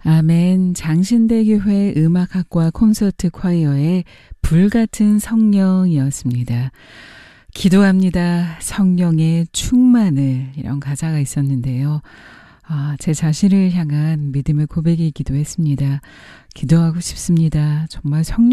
아멘. 장신대교회 음악학과 콘서트 콰이어의 불같은 성령이었습니다. 기도합니다. 성령의 충만을, 이런 가사가 있었는데요. 제 자신을 향한 믿음의 고백이기도 했습니다. 기도하고 싶습니다. 정말 성령